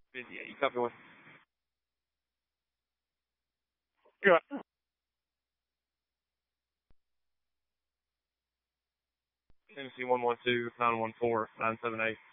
Busy 8, you copy one. Yeah. MC 112 914 978.